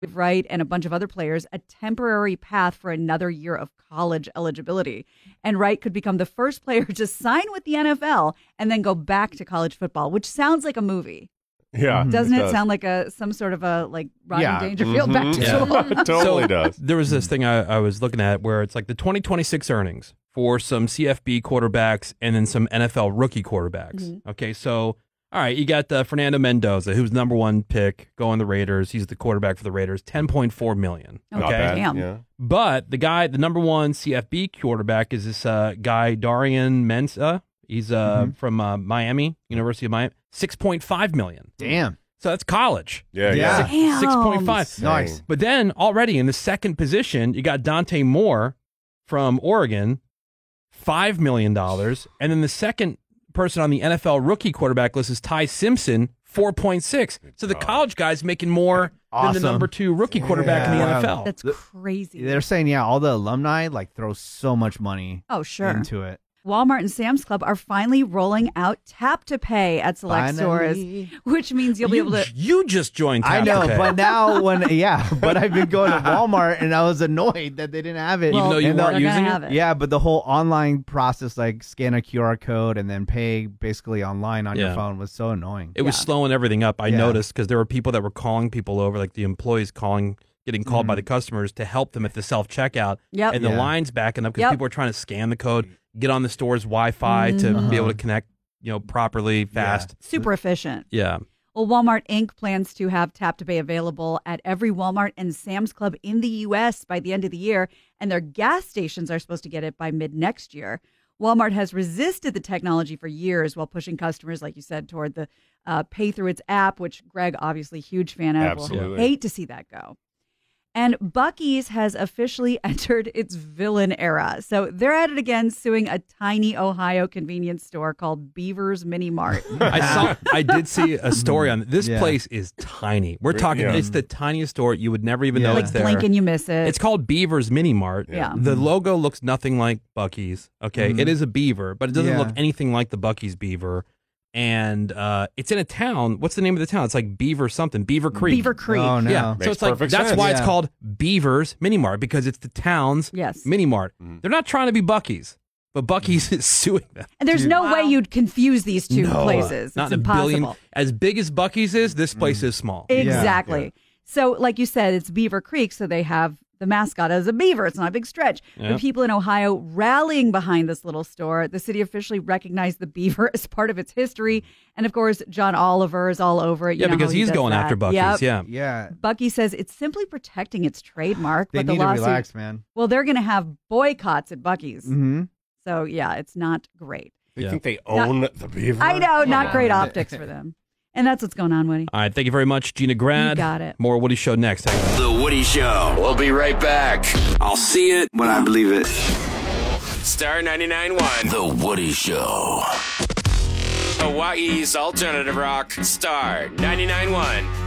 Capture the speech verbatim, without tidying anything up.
Wright and a bunch of other players a temporary path for another year of college eligibility. And Wright could become the first player to sign with the N F L and then go back to college football, which sounds like a movie. Yeah. Doesn't it, it does. sound like a some sort of a like Rodney Yeah. Dangerfield back to Yeah. school? It totally So, does. There was this thing I, I was looking at where it's like the twenty twenty-six earnings for some C F B quarterbacks and then some N F L rookie quarterbacks. Mhm. Okay, so all right, you got uh, Fernando Mendoza, who's number one pick going the Raiders. He's the quarterback for the Raiders, ten point four million. Oh, Okay, Not bad. Damn. Yeah. but the guy, the number one C F B quarterback is this uh, guy Darian Mensa. He's uh, Mhm. from uh, Miami, University of Miami, six point five million. Damn. So that's college. Yeah. Yeah. Yeah. Damn. six point five. Insane. Nice. But then already in the second position, you got Dante Moore from Oregon, five million dollars. And then the second person on the N F L rookie quarterback list is Ty Simpson, four point six. So the college guy's making more Awesome. than the number two rookie quarterback in the Yeah. N F L. That's The- crazy. They're saying, yeah, all the alumni like throw so much money Oh, sure. into it. Walmart and Sam's Club are finally rolling out Tap to Pay at select Finally. stores, which means you'll be you, able to. you just joined Tap I know, to Pay. but now when yeah, but I've been going to Walmart and I was annoyed that they didn't have it. Even though you And the- weren't they're gonna using have it? it. Yeah, but the whole online process, like scan a Q R code and then pay basically online on Yeah. your phone, was so annoying. It was Yeah. slowing everything up. I Yeah. noticed because there were people that were calling people over, like the employees calling, getting called by Mhm. the customers to help them at the self checkout. Yep. And the Yeah. line's backing up because Yep. people are trying to scan the code, get on the store's Wi-Fi to Mhm. be able Uh-huh. to connect, you know, properly, fast. Super efficient. Yeah. Well, Walmart Incorporated plans to have Tap to Pay available at every Walmart and Sam's Club in the U S by the end of the year, and their gas stations are supposed to get it by mid next year. Walmart has resisted the technology for years while pushing customers, like you said, toward the uh, pay through its app, which Greg, obviously huge fan of, will Absolutely. hate to see that go. And Buc-ee's has officially entered its villain era. So they're at it again, suing a tiny Ohio convenience store called Beaver's Mini Mart. I saw. I did see a story on this Yeah. place. Is tiny. We're Re- talking. yeah. It's the tiniest store. You would never even Yeah. know Like it's there. blink and you miss it. It's called Beaver's Mini Mart. Yeah. The logo looks nothing like Buc-ee's. Okay, Mhm. it is a beaver, but it doesn't Yeah. look anything like the Buc-ee's beaver. And uh, it's in a town. What's the name of the town? It's like Beaver something. Beaver Creek. Beaver Creek. Oh, no. Yeah. Makes so it's like perfect that's sense. why it's Yeah. called Beaver's Mini Mart because it's the town's Yes. mini mart. Mhm. They're not trying to be Buc-ee's, but Buc-ee's is suing them. And there's Dude. no Wow. way you'd confuse these two No, places. Not it's in a impossible. billion. As big as Buc-ee's is, this place is small. Exactly. Yeah. So, like you said, it's Beaver Creek, so they have the mascot as a beaver. It's not a big stretch. Yeah. But people in Ohio rallying behind this little store. The city officially recognized the beaver as part of its history. And of course, John Oliver is all over it. You Yeah, know how because he he's does going that. after Buc-ee's. Yep. Yeah. Yeah. Bucky says it's simply protecting its trademark. They but the need to lawsuit, relax, man. well, they're going to have boycotts at Bucky's. Mm-hmm. So, yeah, it's not great. They Yeah. think they own the beaver. I know, not on. great optics for them. And that's what's going on, Woody. All right. Thank you very much, Gina Grad. You got it. More Woody Show next. Hang on. The Woody Show. We'll be right back. I'll see it when I believe it. Star ninety-nine point one. The Woody Show. Hawaii's alternative rock. Star ninety-nine point one.